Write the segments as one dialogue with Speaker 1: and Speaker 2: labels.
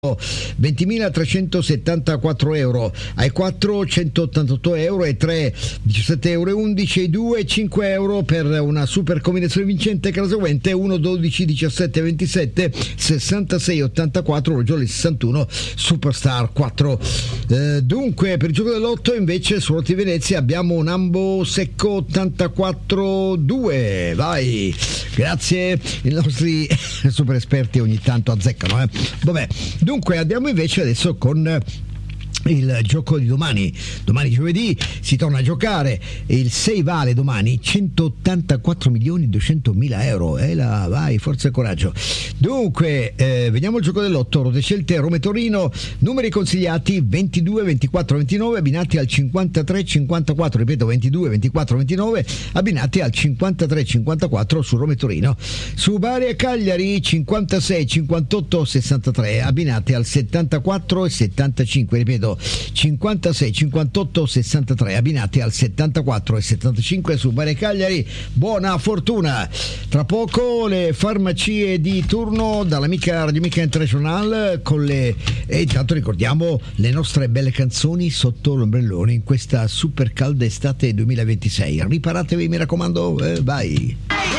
Speaker 1: 20.374 euro, ai 4 188 euro, ai 3 17 euro e 11, ai 2 5 euro per una super combinazione vincente che è la seguente: 1 12 17 27 66 84 Rogioli 61 Superstar 4. Dunque per il gioco dell'otto invece su Lotti Venezia abbiamo un ambo secco 84-2. Vai, grazie, i nostri super esperti ogni tanto azzeccano, vabbè. Dunque andiamo invece adesso con il gioco di domani giovedì si torna a giocare, il 6 vale domani 184.200.000 euro, vai, forza e coraggio. Dunque vediamo il gioco dell'otto, Rode Scelte, Roma e Torino, numeri consigliati 22 24 29 abbinati al 53 54, ripeto 22 24 29 abbinati al 53 54 su Roma e Torino. Su Bari e Cagliari 56 58 63 abbinati al 74 e 75, ripeto 56 58 63 abbinati al 74 e 75 su Bari e Cagliari. Buona fortuna. Tra poco le farmacie di turno dall'amica Radio Amica International e intanto ricordiamo le nostre belle canzoni sotto l'ombrellone in questa super calda estate 2026. Riparatevi, mi raccomando, vai.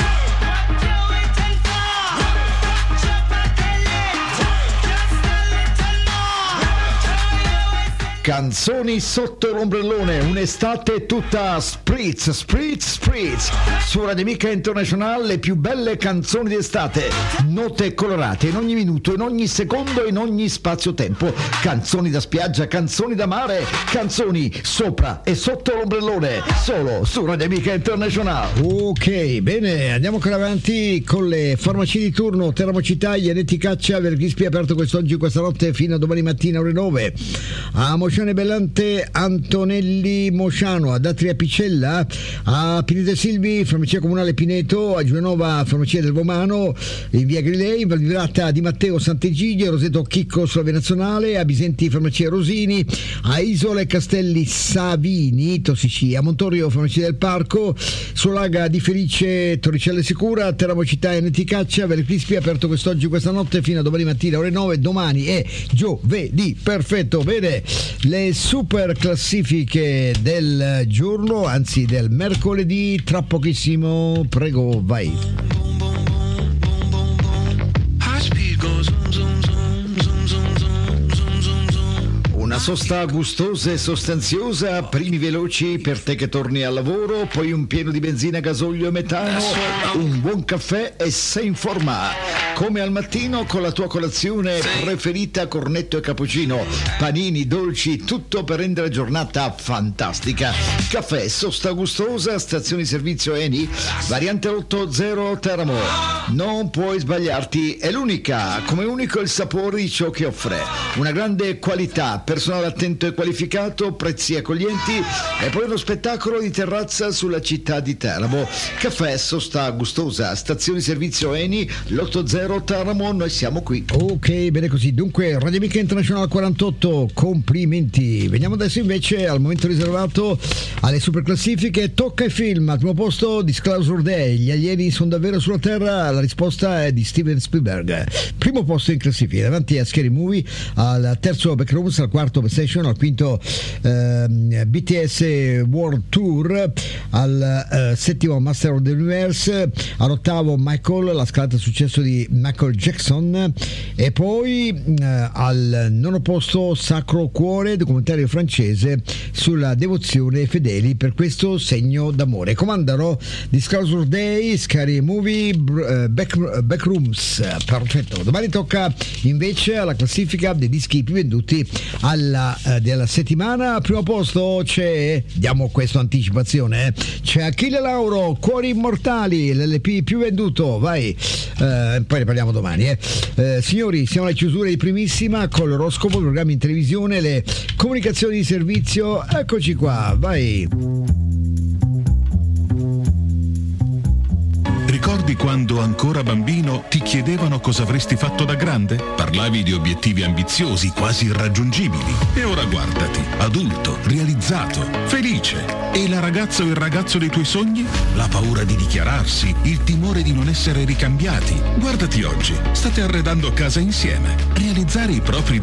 Speaker 1: Canzoni sotto l'ombrellone, un'estate tutta spritz su Radio Amica International, le più belle canzoni d'estate, note colorate in ogni minuto, in ogni secondo, in ogni spazio-tempo, canzoni da spiaggia, canzoni da mare, canzoni sopra e sotto l'ombrellone, solo su Radio Amica International. Ok, bene, andiamo ancora avanti con le farmacie di turno. Teramo Città, Ianetti Caccia, Verghispi aperto quest'oggi, questa notte fino a domani mattina ore 9. A Mociane Bellante, Antonelli Mociano, ad Atria Picella, a Pinete Silvi, farmacia comunale Pineto, a Giulianova, farmacia del Vomano, in via Grilei, in Valvirata di Matteo Sant'Egidio, Roseto Chicco sulla via nazionale, a Bisenti farmacia Rosini, a Isole Castelli Savini, Tossici, a Montorio farmacia del Parco, Solaga di Felice, Torricelle Sicura, a Teramo Città e Neticaccia, Vercrispi aperto quest'oggi, questa notte fino a domani mattina ore 9, domani è giovedì, perfetto, bene. Le super classifiche del giorno, anzi del mercoledì, tra pochissimo, prego, vai. Una sosta gustosa e sostanziosa, primi veloci per te che torni al lavoro, poi un pieno di benzina, gasolio e metano, un buon caffè e sei in forma. Come al mattino con la tua colazione preferita, cornetto e cappuccino, panini, dolci, tutto per rendere la giornata fantastica. Caffè, sosta gustosa, stazione di servizio Eni, variante 80 Teramo. Non puoi sbagliarti, è l'unica, come unico il sapore di ciò che offre. Una grande qualità, personale attento e qualificato, prezzi accoglienti e poi uno spettacolo di terrazza sulla città di Teramo. Caffè, sosta gustosa, stazione di servizio Eni, l'80 Teramo, noi siamo qui. Ok, bene così. Dunque Radio Amica International 48, complimenti. Veniamo adesso invece al momento riservato alle super classifiche. Tocca ai film. Al primo posto Disclosure Day, gli alieni sono davvero sulla Terra, la risposta è di Steven Spielberg. Primo posto in classifica, davanti a Scary Movie, al terzo Backrooms, al quarto Obsession, al quinto BTS World Tour, al settimo Master of the Universe, all'ottavo Michael, la scalata successo di Michael Jackson, e poi al nono posto Sacro Cuore, documentario francese sulla devozione ai fedeli per questo segno d'amore. Comandano Disclosure Day, Scary Movie, Backrooms. Perfetto. Domani tocca invece alla classifica dei dischi più venduti della settimana. Al primo posto c'è, diamo questa anticipazione, c'è Achille Lauro, Cuori Immortali, l'LP più venduto, vai, poi ne parliamo domani. Signori, siamo alla chiusura di Primissima con l'oroscopo, programmi in televisione, le comunicazioni di servizio, eccoci qua, vai.
Speaker 2: Ricordi quando ancora bambino ti chiedevano cosa avresti fatto da grande? Parlavi di obiettivi ambiziosi, quasi irraggiungibili. E ora guardati, adulto, realizzato, felice. E la ragazza o il ragazzo dei tuoi sogni? La paura di dichiararsi, il timore di non essere ricambiati. Guardati oggi, state arredando casa insieme. Realizzare i propri